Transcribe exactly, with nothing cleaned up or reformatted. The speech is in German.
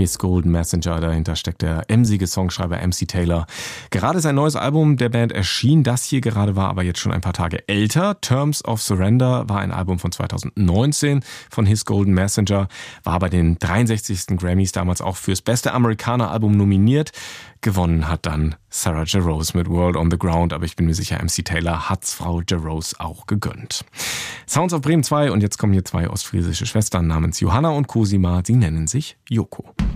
His Golden Messenger, dahinter steckt der emsige Songschreiber M C Taylor. Gerade sein neues Album der Band erschien, das hier gerade war aber jetzt schon ein paar Tage älter. Terms of Surrender war ein Album von zweitausendneunzehn von His Golden Messenger, war bei den dreiundsechzigsten Grammys damals auch fürs beste Amerikaner-Album nominiert. Gewonnen hat dann Sarah Jarosz mit World on the Ground, aber ich bin mir sicher, M C Taylor hat's Frau Jarosz auch gegönnt. Sounds of Bremen zwei und jetzt kommen hier zwei ostfriesische Schwestern namens Johanna und Cosima, sie nennen sich Joko.